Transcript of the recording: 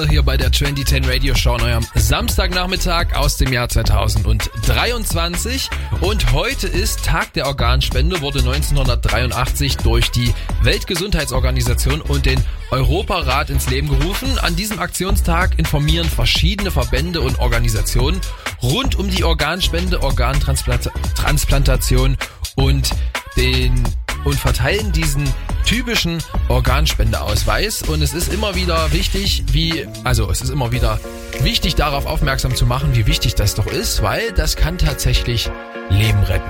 Hier bei der 2010 Radio Show an eurem Samstagnachmittag aus dem Jahr 2023. Und heute ist Tag der Organspende, wurde 1983 durch die Weltgesundheitsorganisation und den Europarat ins Leben gerufen. An diesem Aktionstag informieren verschiedene Verbände und Organisationen rund um die Organspende, Organtransplantation und verteilen diesen typischen Organspendeausweis. Und es ist immer wieder wichtig, darauf aufmerksam zu machen, wie wichtig das doch ist, weil das kann tatsächlich Leben retten.